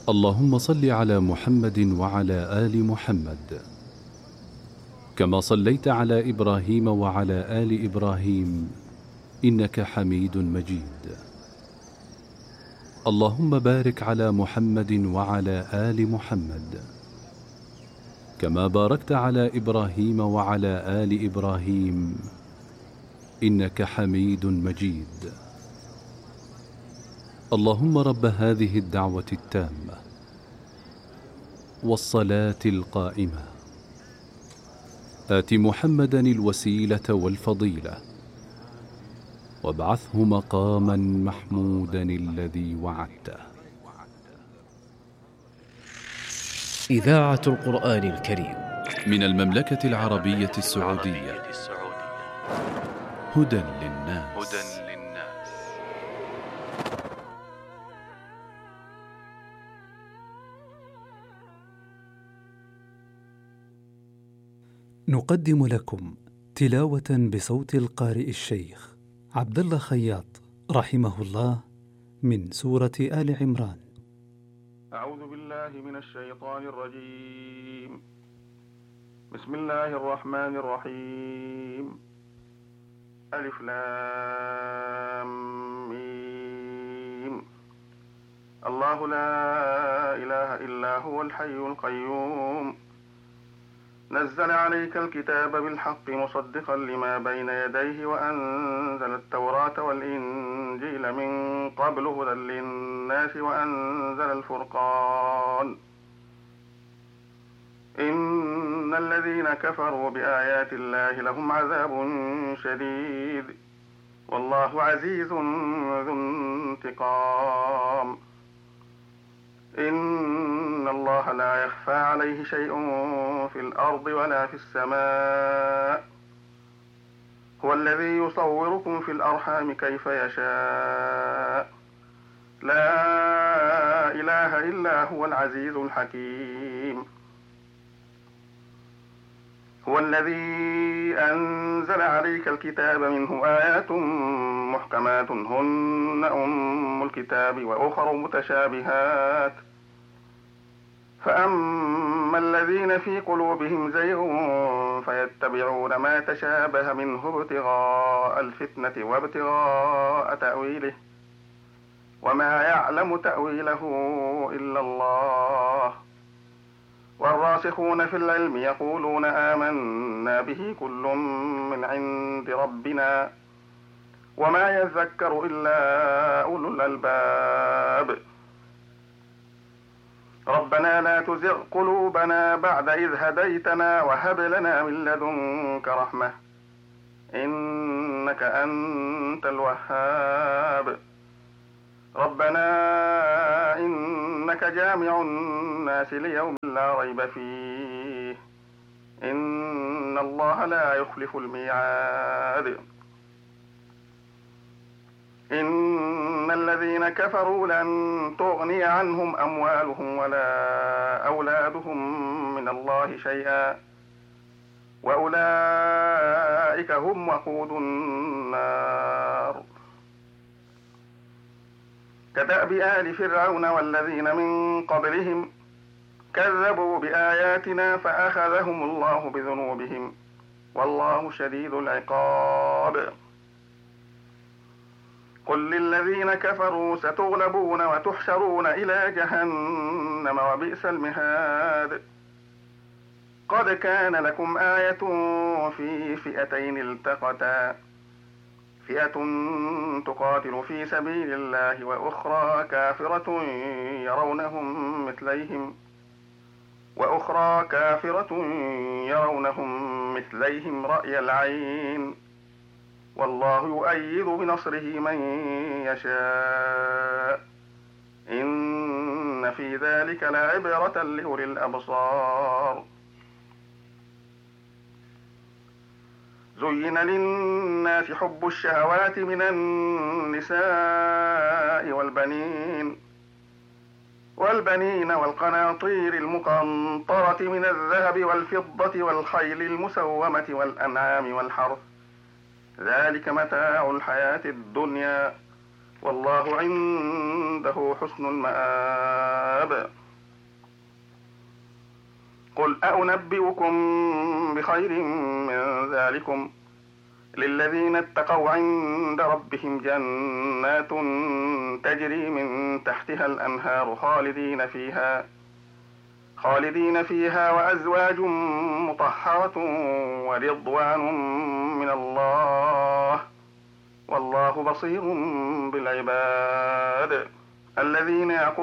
اللهم صل على محمد وعلى آل محمد كما صليت على إبراهيم وعلى آل إبراهيم إنك حميد مجيد. اللهم بارك على محمد وعلى آل محمد كما باركت على إبراهيم وعلى آل إبراهيم إنك حميد مجيد. اللهم رب هذه الدعوة التامة والصلاة القائمة آت محمدا الوسيلة والفضيلة وابعثه مقاما محمودا الذي وعدته. إذاعة القرآن الكريم من المملكة العربية السعودية. هدى للناس. نقدم لكم تلاوة بصوت القارئ الشيخ عبد الله خياط رحمه الله من سورة آل عمران. أعوذ بالله من الشيطان الرجيم. بسم الله الرحمن الرحيم. ألف لام ميم. الله لا إله إلا هو الحي القيوم نزل عليك الكتاب بالحق مصدقا لما بين يديه وأنزل التوراة والإنجيل من قبل هدى للناس وأنزل الفرقان. إن الذين كفروا بآيات الله لهم عذاب شديد والله عزيز ذو انتقام. إن الله لا يخفى عليه شيء في الأرض ولا في السماء. هو الذي يصوركم في الأرحام كيف يشاء. لا إله إلا هو العزيز الحكيم. هو الذي أنزل عليك الكتاب منه آيات محكمات هن أم الكتاب وأخر متشابهات فأما الذين في قلوبهم زيغ فيتبعون ما تشابه منه ابتغاء الفتنة وابتغاء تأويله وما يعلم تأويله إلا الله. والراسخون في العلم يقولون آمنا به كل من عند ربنا وما يذكر إلا أولو الألباب. ربنا لا تزغ قلوبنا بعد إذ هديتنا وهب لنا من لدنك رحمة إنك أنت الوهاب. ربنا إنك جامع الناس ليوم لا ريب فيه إن الله لا يخلف الميعاد. إن الذين كفروا لن تغني عنهم أموالهم ولا أولادهم من الله شيئا وأولئك هم وقود النار. كدأب آل فرعون والذين من قبلهم كذبوا بآياتنا فأخذهم الله بذنوبهم والله شديد العقاب. قل للذين كفروا ستغلبون وتحشرون إلى جهنم وبئس المهاد. قد كان لكم آية في فئتين التقتا فئة تقاتل في سبيل الله وأخرى كافرة يرونهم مثليهم رأي العين والله يؤيد بنصره من يشاء. إن في ذلك لعبرة لأولي الأبصار. زين للناس حب الشهوات من النساء والبنين والقناطير المقنطرة من الذهب والفضة والخيل المسومة والأنعام والحرث ذلك متاع الحياة الدنيا والله عنده حسن المآب. قل أنبئكم بخير من ذلكم للذين اتقوا عند ربهم جنات تجري من تحتها الأنهار خالدين فيها وأزواج مطهرة ورضوان من الله والله بصير بالعباد الذين